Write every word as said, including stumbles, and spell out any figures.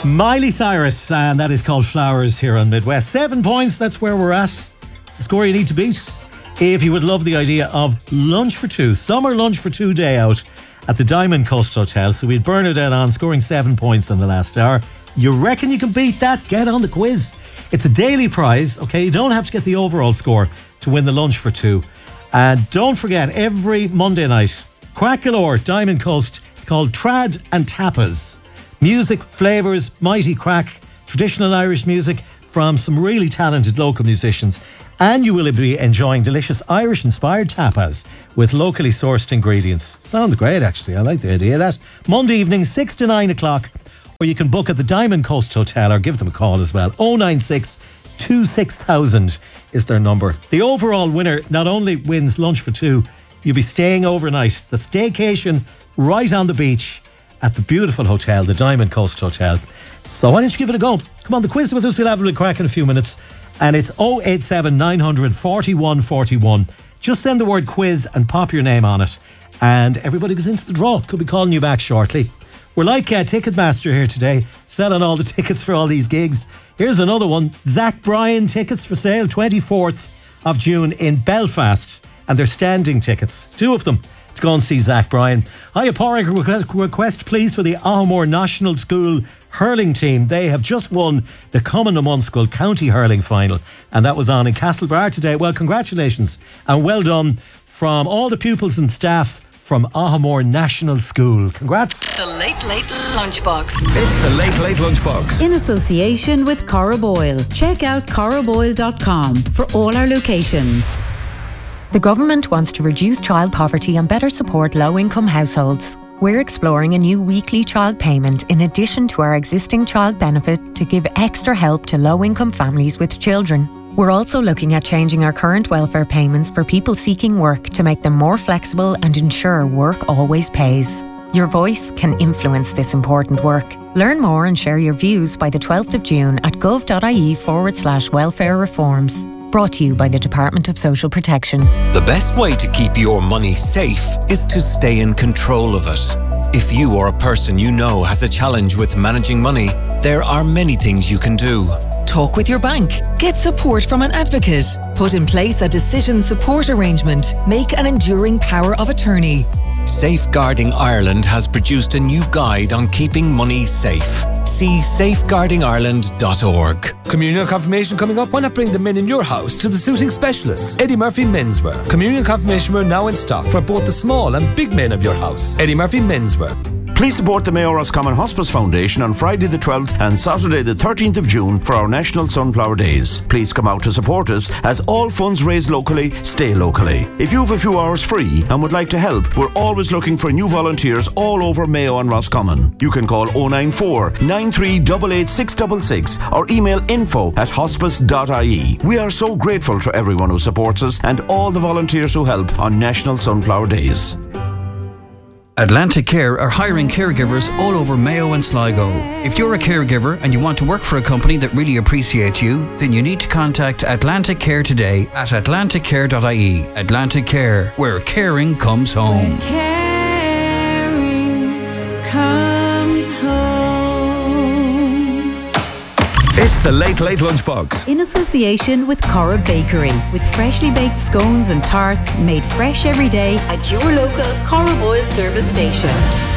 Miley Cyrus, and that is called Flowers here on Midwest. Seven points, that's where we're at. It's the score you need to beat if you would love the idea of lunch for two, summer lunch for two day out at the Diamond Coast Hotel. So we'd Bernadette on, scoring seven points in the last hour. You reckon you can beat that? Get on the quiz. It's a daily prize, okay? You don't have to get the overall score to win the lunch for two. And don't forget, every Monday night, Crack Galore, Diamond Coast, it's called Trad and Tapas. Music, flavours, mighty crack, traditional Irish music from some really talented local musicians. And you will be enjoying delicious Irish-inspired tapas with locally sourced ingredients. Sounds great, actually. I like the idea of that. Monday evening, six to nine o'clock. Or you can book at the Diamond Coast Hotel or give them a call as well. oh nine six, two six thousand is their number. The overall winner not only wins lunch for two, you'll be staying overnight. The staycation right on the beach at the beautiful hotel, the Diamond Coast Hotel. So why don't you give it a go? Come on, the quiz with us. We'll have a little crack in a few minutes. And it's oh eight seven, nine hundred, forty-one forty-one. Just send the word quiz and pop your name on it. And everybody goes into the draw. Could be calling you back shortly. We're like uh, Ticketmaster here today, selling all the tickets for all these gigs. Here's another one. Zach Bryan tickets for sale, twenty-fourth of June in Belfast. And they're standing tickets, two of them, to go and see Zach Bryan. Hiya, Porrick, request, request please for the Ahmore National School hurling team. They have just won the Common Munskill County Hurling Final, and that was on in Castlebar today. Well, congratulations and well done from all the pupils and staff from Ahmore National School. Congrats. The Late Late Lunchbox. It's the Late Late Lunchbox. In association with Cora Boyle. Check out cora boyle dot com for all our locations. The government wants to reduce child poverty and better support low-income households. We're exploring a new weekly child payment in addition to our existing child benefit to give extra help to low-income families with children. We're also looking at changing our current welfare payments for people seeking work to make them more flexible and ensure work always pays. Your voice can influence this important work. Learn more and share your views by the twelfth of June at gov.ie forward slash welfare reforms. Brought to you by the Department of Social Protection. The best way to keep your money safe is to stay in control of it. If you or a person you know has a challenge with managing money, there are many things you can do. Talk with your bank. Get support from an advocate. Put in place a decision support arrangement. Make an enduring power of attorney. Safeguarding Ireland has produced a new guide on keeping money safe. See safeguarding ireland dot org. Communion confirmation coming up. Why not bring the men in your house to the suiting specialists? Eddie Murphy Menswear. Communion confirmation wear now in stock for both the small and big men of your house. Eddie Murphy Menswear. Please support the Mayor Roscommon Hospice Foundation on Friday the twelfth and Saturday the thirteenth of June for our National Sunflower Days. Please come out to support us as all funds raised locally stay locally. If you have a few hours free and would like to help, we're always looking for new volunteers all over Mayo and Roscommon. You can call oh nine four, nine three eight eight, six six six or email info at hospice dot I E. We are so grateful to everyone who supports us and all the volunteers who help on National Sunflower Days. Atlantic Care are hiring caregivers all over Mayo and Sligo. If you're a caregiver and you want to work for a company that really appreciates you, then you need to contact Atlantic Care today at atlantic care dot I E. Atlantic Care, where caring comes home. Where caring comes home. It's the Late Late Lunchbox. In association with Cora Bakery, with freshly baked scones and tarts made fresh every day at your local Cora Boyle service station.